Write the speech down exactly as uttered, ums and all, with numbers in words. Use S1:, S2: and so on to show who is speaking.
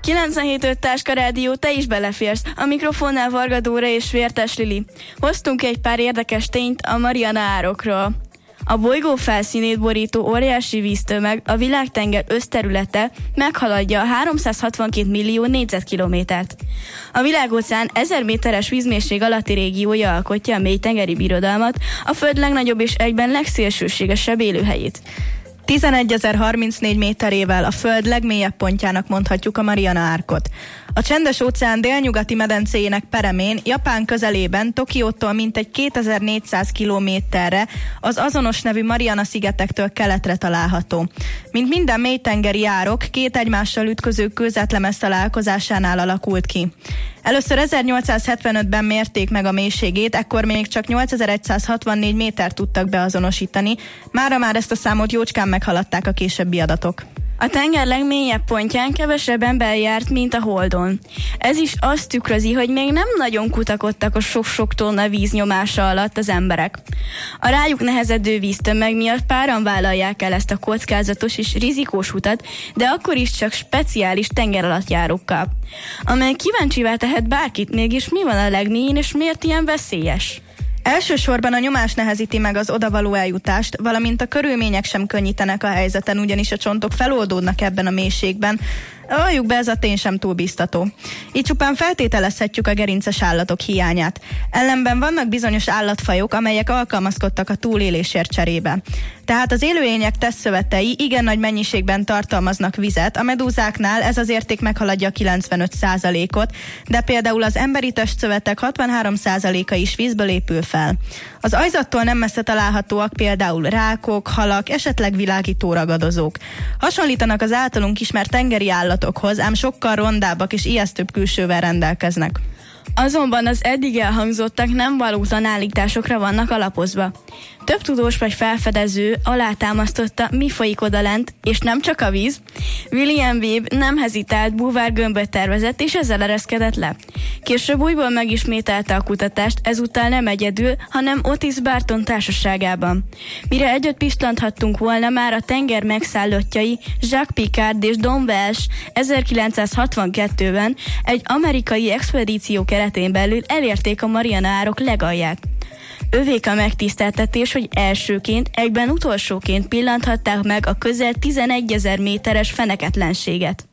S1: kilencvenhét öt Táska Rádió, te is beleférsz. A mikrofonnál Varga Dóra és Vértes Lili. Hoztunk egy pár érdekes tényt a Mariana-árokról. A bolygó felszínét borító óriási víztömeg, a világtenger összterülete meghaladja háromszázhatvankét millió négyzetkilométert. A világóceán ezer méteres vízmélység alatti régiója alkotja a mélytengeri birodalmat, a Föld legnagyobb és egyben legszélsőségesebb élőhelyét.
S2: tizenegy-ezer-harmincnégy méterével a Föld legmélyebb pontjának mondhatjuk a Mariana-árkot. A Csendes-óceán délnyugati medencéjének peremén, Japán közelében, Tokiótól mintegy kétezer-négyszáz kilométerre az azonos nevű Mariana-szigetektől keletre található. Mint minden mélytengeri árok, két egymással ütköző kőzetlemez találkozásánál alakult ki. Először ezernyolcszázhetvenötben mérték meg a mélységét, ekkor még csak nyolcezer-százhatvannégy métert tudtak beazonosítani, mára már ezt a számot jócskán meghaladták a későbbi adatok.
S1: A tenger legmélyebb pontján kevesebb ember járt, mint a Holdon. Ez is azt tükrözi, hogy még nem nagyon kutakodtak a sok-sok tonna víznyomása alatt az emberek. A rájuk nehezedő víztömeg miatt páran vállalják el ezt a kockázatos és rizikós utat, de akkor is csak speciális tengeralattjárókkal, amely kíváncsivá tehet bárkit, mégis mi van a legmélyén és miért ilyen veszélyes?
S2: Elsősorban a nyomás nehezíti meg az odavaló eljutást, valamint a körülmények sem könnyítenek a helyzeten, ugyanis a csontok feloldódnak ebben a mélységben. Valljuk be, ez a tény sem túl biztató. Így csupán feltételezhetjük a gerinces állatok hiányát. Ellenben vannak bizonyos állatfajok, amelyek alkalmazkodtak a túlélésért cserébe. Tehát az élőlények testszövetei igen nagy mennyiségben tartalmaznak vizet, a medúzáknál ez az érték meghaladja a kilencvenöt százalékot, de például az emberi testszövetek hatvanhárom százaléka is vízből épül fel. Az aljzattól nem messze találhatóak például rákok, halak, esetleg világító ragadozók. Hasonlítanak az általunk ismert tengeri állatokhoz, ám sokkal rondábbak és ijesztőbb külsővel rendelkeznek.
S1: Azonban az eddig elhangzottak nem valótlan állításokra vannak alapozva. Több tudós vagy felfedező alátámasztotta, mi folyik odalent, és nem csak a víz. William Webb nem hezitált, búvárgömböt tervezett, és ezzel ereszkedett le. Később újból megismételte a kutatást, ezúttal nem egyedül, hanem Otis Barton társaságában. Mire együtt pistanthattunk volna, már a tenger megszállottjai Jacques Piccard és Don Welsh ezerkilencszázhatvankettőben egy amerikai expedíció keretén belül elérték a Mariana-árok legalját. Övék a megtiszteltetés, hogy elsőként, egyben utolsóként pillanthatták meg a közel tizenegyezer méteres feneketlenséget.